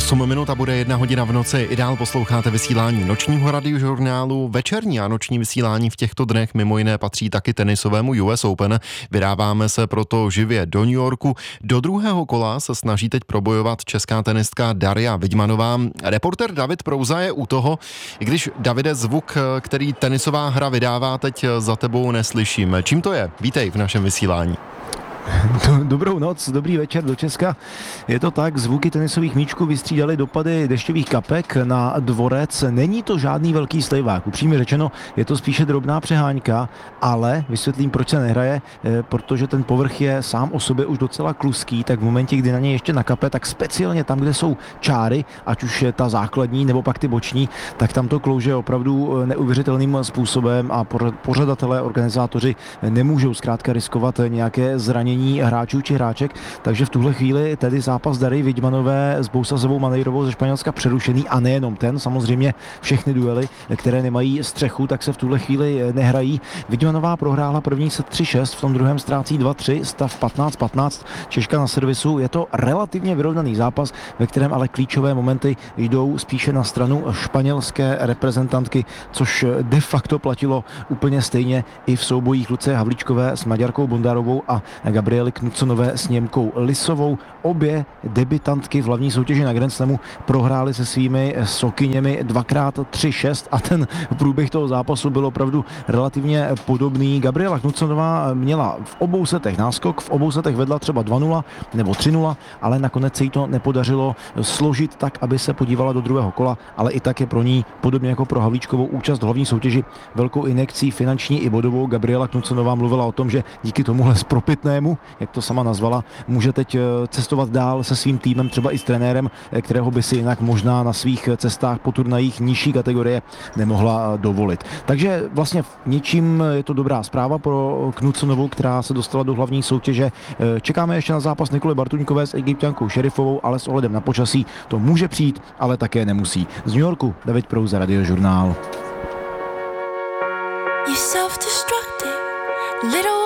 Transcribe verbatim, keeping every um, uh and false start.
osm minut a bude jedna hodina v noci. I dál posloucháte vysílání nočního radiožurnálu. Večerní a noční vysílání v těchto dnech mimo jiné patří taky tenisovému U S Open. Vydáváme se proto živě do New Yorku. Do druhého kola se snaží teď probojovat česká tenistka Daria Vidmanová. Reporter David Prouza je u toho, i když, Davide, zvuk, který tenisová hra vydává, teď za tebou neslyším. Čím to je? Vítej v našem vysílání. Dobrou noc, dobrý večer do Česka. Je to tak, zvuky tenisových míčků vystřídaly dopady dešťových kapek na dvorec. Není to žádný velký slejvák, upřímně řečeno, je to spíše drobná přeháňka, ale vysvětlím, proč se nehraje, protože ten povrch je sám o sobě už docela kluský, tak v momentě, kdy na něj ještě nakape, tak speciálně tam, kde jsou čáry, ať už je ta základní nebo pak ty boční, tak tam to klouže opravdu neuvěřitelným způsobem a pořadatelé, organizátoři nemůžou zkrátka riskovat nějaké zranění hráčů či hráček, takže v tuhle chvíli tedy zápas Dary Vidmanové s Bousazovou Maneirovou ze Španělska přerušený a nejenom ten, samozřejmě všechny duely, které nemají střechu, tak se v tuhle chvíli nehrají. Vidmanová prohrála první set tři šest, v tom druhém ztrácí dva tři, stav patnáct patnáct, Češka na servisu. Je to relativně vyrovnaný zápas, ve kterém ale klíčové momenty jdou spíše na stranu španělské reprezentantky, což de facto platilo úplně stejně i v soubojích Lucie Havlíčkové s Maďarkou Bondarovou a Gabriely Knutsonové s Němkou Lisovou. Obě debutantky v hlavní soutěži na Grand Slamu prohrály se svými sokyněmi dvakrát tři šest a ten průběh toho zápasu byl opravdu relativně podobný. Gabriela Knutsonová měla v obou setech náskok, v obou setech vedla třeba dva nula nebo tři nula, ale nakonec se jí to nepodařilo složit tak, aby se podívala do druhého kola, ale i tak je pro ní, podobně jako pro Havlíčkovou, účast v hlavní soutěži velkou injekcí finanční i bodovou. Gabriela Knutsonová mluvila o tom, že díky tomuhle spropitnému, jak to sama nazvala, může teď cestovat dál se svým týmem, třeba i s trenérem, kterého by si jinak možná na svých cestách po turnajích nižší kategorie nemohla dovolit. Takže vlastně něčím je to dobrá zpráva pro Knutsonovou, která se dostala do hlavní soutěže. Čekáme ještě na zápas Nikoli Bartuňkové s Egypťankou Šerifovou, ale s ohledem na počasí to může přijít, ale také nemusí. Z New Yorku David Prouza, Radiožurnál. You self-destructive, little